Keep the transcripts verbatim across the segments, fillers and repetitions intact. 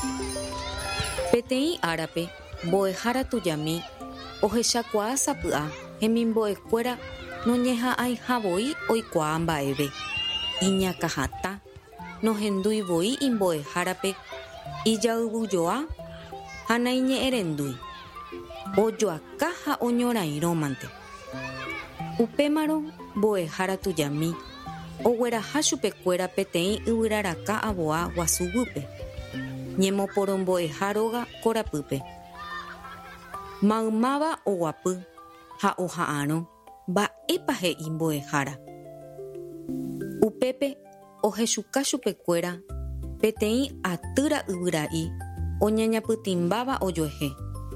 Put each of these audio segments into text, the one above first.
Peteĩ árape mbo'ehára tujami ohechakuaa sapy'a hemimbo'ekuéra noñeha'ãihavoi oikuaa mba'eve iñakãhatã nohendúivoi imbo'ehárape ijayvujoa ha naiñe'ẽrendúi ojoaka ha oñorãirõmante. Upémarõ mbo'ehára tujami ogueraha chupekuéra peteĩ yvyraraka avoa guasúguype ñemoporombo'eha róga korapýpe. Maymáva oguapy ha oha'ãrõ mba'épa he'i mbo'ehára. Upépe ohechuka chupekuéra peteĩ atýra yvyra'i oñañapytĩmbáva ojoehe.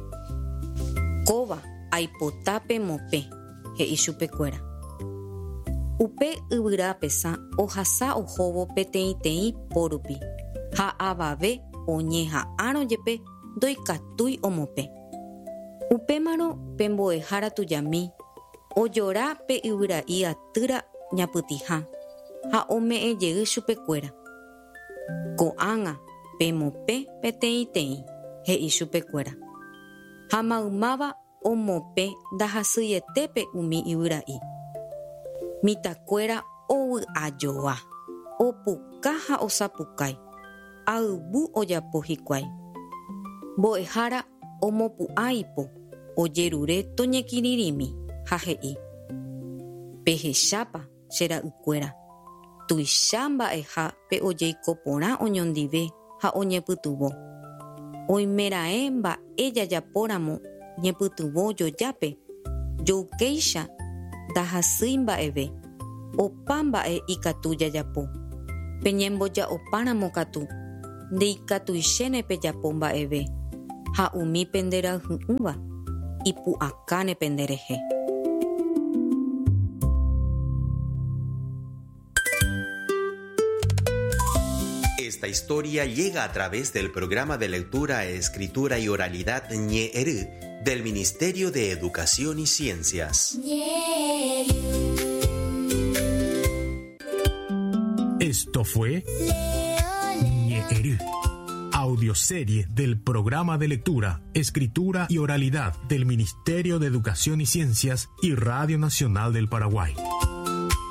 Kóva aipota pemope, he'i chupekuéra. Upe yvyra pesa ohasa ohóvo peteĩteĩ pórupi ha avave oñeha'ãrõ jepe ndoikatúi omope. Upémarõ pe mbo'ehára tujami ojora pe yvyra'i atýra ñapytĩha ha ome'ẽjey chupekuéra. Ko'ág̃a pemope peteĩteĩ, he'i chupekuéra. Ha maymáva omope ndahasýietépe umi yvyra'i. Mitakuéra ovy'ajoa, opuka ha osapukái, ayvu ojapo hikuái. Mbo'ehára omopu'ãipo ojerure toñekirirĩmi ha he'i: pehechápa che ra'ykuéra, tuicha mba'eha pe ojeiko porã oñondive ha oñepytyvõ. Oimeraẽ mba'e jajapóramo ñepytyvõ jojápe, joukéicha ndahasýi mba'eve, opa mba'e ikatu jajapo. Peñemboja'opáramo katu, ndeikatuichéne pejapo mba'eve, ha umi penderayhu'ũva, ipu'akáne penderehe. Esta historia llega a través del programa de lectura, escritura y oralidad Ñe'ẽry del Ministerio de Educación y Ciencias. Esto fue Ñe'ẽry, audioserie del programa de lectura, escritura y oralidad del Ministerio de Educación y Ciencias y Radio Nacional del Paraguay.